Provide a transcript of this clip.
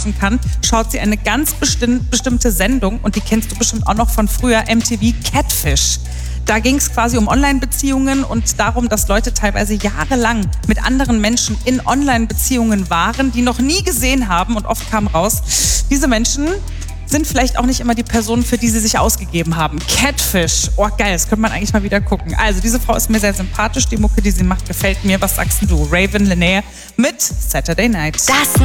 machen kann, schaut sie eine ganz bestimmte Sendung und die kennst du bestimmt auch noch von früher, MTV Catfish. Da ging es quasi um Online-Beziehungen und darum, dass Leute teilweise jahrelang mit anderen Menschen in Online-Beziehungen waren, die noch nie gesehen haben und oft kam raus, diese Menschen sind vielleicht auch nicht immer die Personen, für die sie sich ausgegeben haben. Catfish, oh geil, das könnte man eigentlich mal wieder gucken. Also diese Frau ist mir sehr sympathisch, die Mucke, die sie macht, gefällt mir. Was sagst du? Raven Lenae mit Saturday Night.